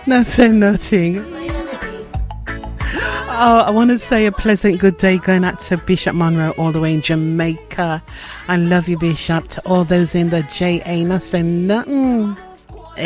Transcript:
No, say nothing. Oh, I want to say a pleasant good day going out to Bishop Monroe all the way in Jamaica. I love you, Bishop. To all those in the JA, not saying nothing.